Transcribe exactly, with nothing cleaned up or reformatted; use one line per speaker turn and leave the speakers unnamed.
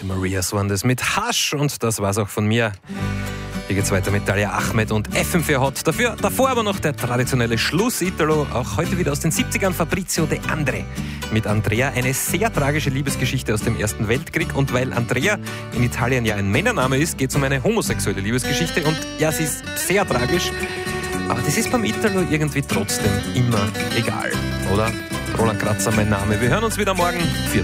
Marias waren das mit Hasch und das war's auch von mir. Hier geht's weiter mit Dalia Ahmed und F M vier Hot. Dafür, davor aber noch der traditionelle Schluss-Italo, auch heute wieder aus den siebzigern, Fabrizio De Andre. Mit Andrea, eine sehr tragische Liebesgeschichte aus dem Ersten Weltkrieg. Und weil Andrea in Italien ja ein Männername ist, geht es um eine homosexuelle Liebesgeschichte. Und ja, sie ist sehr tragisch, aber das ist beim Italo irgendwie trotzdem immer egal, oder? Roland Kratzer, mein Name. Wir hören uns wieder morgen. Viert